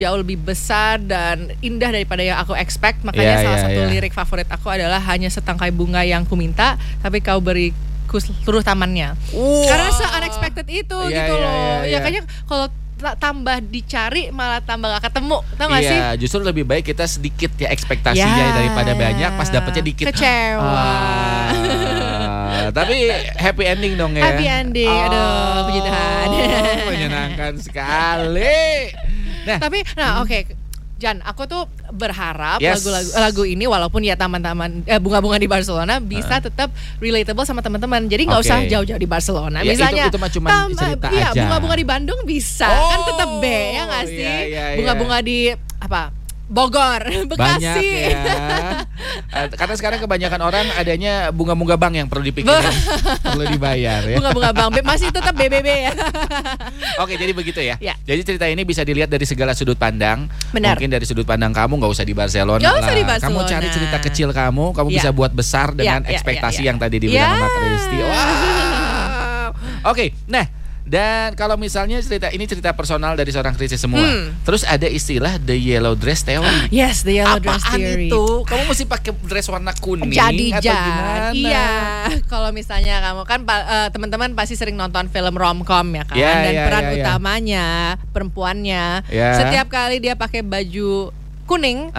jauh lebih besar dan indah daripada yang aku expect. Makanya salah satu lirik favorit aku adalah hanya setangkai bunga yang ku minta, tapi kau beriku seluruh tamannya. Karena se-unexpected itu gitu loh. Ya kayaknya kalau tambah dicari malah tambah gak ketemu, tau gak sih? Iya, justru lebih baik kita sedikit ya ekspektasinya daripada banyak, pas dapetnya dikit. Kecewa. Tapi happy ending dong ya. Happy ending, aduh puji Tuhan. Menyenangkan sekali. Nah, oke. Jan, aku tuh berharap lagu ini walaupun ya taman-taman bunga-bunga di Barcelona bisa tetap relatable sama teman-teman. Jadi nggak usah jauh-jauh di Barcelona. Misalnya itu cuma cerita aja. Bunga-bunga di Bandung bisa, kan tetap B ya nggak sih? Bunga-bunga di Bogor, Bekasi. Banyak ya. Karena sekarang kebanyakan orang adanya bunga-bunga bank yang perlu dipikirin, perlu dibayar ya. Bunga-bunga bank masih tetap BBB ya. Oke, jadi begitu ya. Jadi cerita ini bisa dilihat dari segala sudut pandang. Benar. Mungkin dari sudut pandang kamu nggak usah di Barcelona lah. Kamu cari cerita kecil kamu bisa buat besar dengan ekspektasi yang tadi dibilang sama Kristi. Wow. Oke, nah. Dan kalau misalnya cerita personal dari seorang Kristi semua, terus ada istilah the yellow dress theory. Yes, the yellow dress theory. Apaan itu? Kamu mesti pakai dress warna kuning atau gimana? Iya, kalau misalnya kamu kan teman-teman pasti sering nonton film romcom ya kan, dan peran utamanya perempuannya setiap kali dia pakai baju kuning.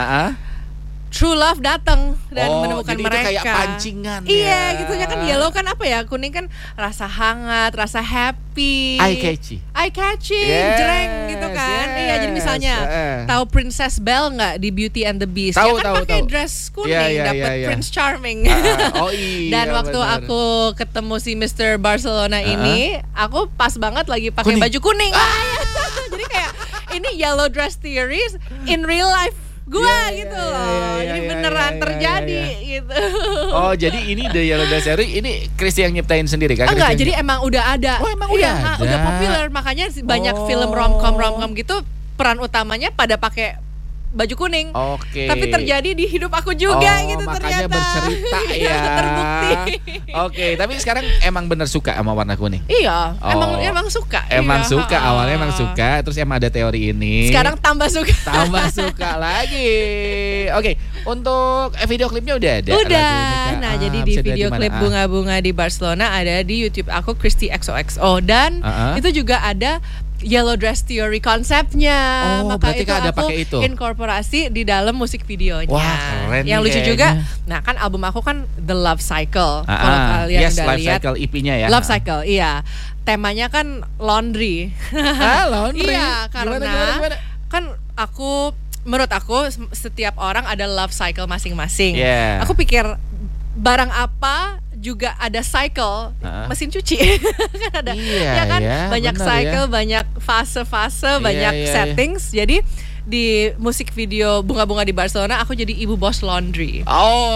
True love datang dan menemukan jadi mereka. Itu kayak pancingan ya. Gitu ya kan. Yellow kan apa ya? Kuning kan rasa hangat, rasa happy, eye catching, jreng gitu kan. Iya, jadi misalnya tahu Princess Belle nggak di Beauty and the Beast? Tahu, kan pakai dress kuning, dapat Prince Charming. Dan waktu aku ketemu si Mr. Barcelona ini, aku pas banget lagi pakai baju kuning. Jadi kayak ini yellow dress theories in real life. Gitu loh. Jadi beneran terjadi gitu. Oh, jadi ini The Yellow Dress Theory ini Kristi yang nyiptain sendiri kan? Enggak, jadi emang udah ada. Oh, emang udah ada. Udah populer, makanya banyak film romcom gitu peran utamanya pada pakai baju kuning. Oke. Tapi terjadi di hidup aku juga gitu makanya ternyata. Bercerita ya. Terbukti. Oke, tapi sekarang emang bener suka sama warna kuning? Iya, emang suka. Emang suka, awalnya emang suka, terus emang ada teori ini. Sekarang tambah suka. Tambah suka lagi. Oke, untuk video klipnya udah ada? Udah. Nah, jadi di video klip bunga-bunga di Barcelona ada di YouTube aku Kristi XOXO dan itu juga ada Yellow Dress Theory konsepnya. Maka berarti itu ada aku pakai itu inkorporasi di dalam musik videonya. Wah, keren. Yang lucu juga, nah kan album aku kan The Love Cycle. Kalau kalian udah Life lihat Cycle EP-nya ya. Love Cycle, iya. Temanya kan laundry. Laundry. Iya, karena gimana? kan menurut aku setiap orang ada love cycle masing-masing. Aku pikir barang apa juga ada cycle, mesin cuci kan ada, banyak cycle, banyak fase-fase, banyak settings. Jadi di musik video bunga-bunga di Barcelona aku jadi ibu bos laundry.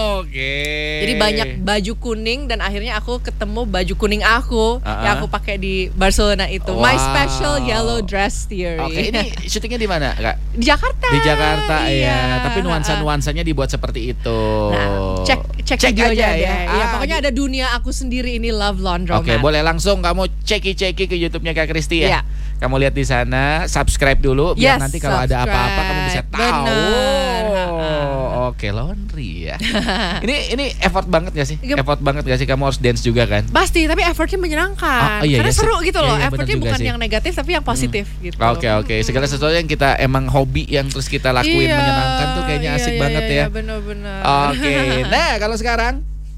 Jadi banyak baju kuning dan akhirnya aku ketemu baju kuning aku yang aku pakai di Barcelona itu. My special yellow dress theory. Ini syutingnya di mana, Kak? Di Jakarta. Di Jakarta ya. Tapi nuansa-nuansanya dibuat seperti itu. Nah, cek videonya aja ya. Ya pokoknya ada dunia aku sendiri ini Love Laundromat. Oke, boleh langsung kamu ceki ke YouTube-nya Kak Kristi ya. Kamu lihat di sana, subscribe dulu biar nanti kalau ada apa-apa kamu bisa tahu. Oke, laundry ya. Ini effort banget gak sih? Effort banget gak sih? Kamu harus dance juga kan? Pasti, tapi effortnya menyenangkan. Karena seru gitu loh. Effortnya bukan yang negatif tapi yang positif gitu. Oke. Segala sesuatu yang kita emang hobi yang terus kita lakuin menyenangkan tuh kayaknya asik banget ya. Benar-benar. Oke. Nah, kalau sekarang